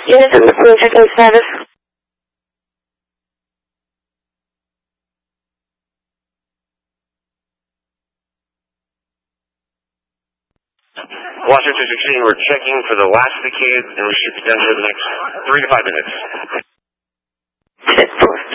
Units in the police checking status. Washington 216, we're checking for the last of the kids, and we should be done for the next 3 to 5 minutes. 10-4.